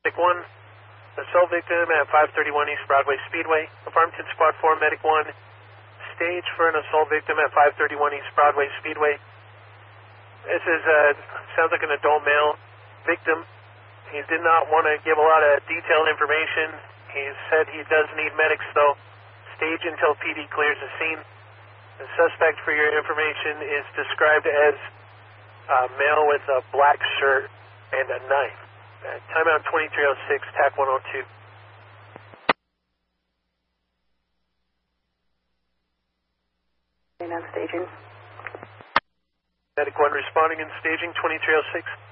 Medic 1, assault victim at 531 East Broadway Speedway. Farmington Squad 4, Medic 1, stage for an assault victim at 531 East Broadway Speedway. This is, sounds like an adult male victim. He did not want to give a lot of detailed information. He said he does need medics, though. Stage until PD clears the scene. The suspect, for your information, is described as a male with a black shirt and a knife. Timeout 2306, TAC 102. Now staging. Medic 1 responding and staging 2306.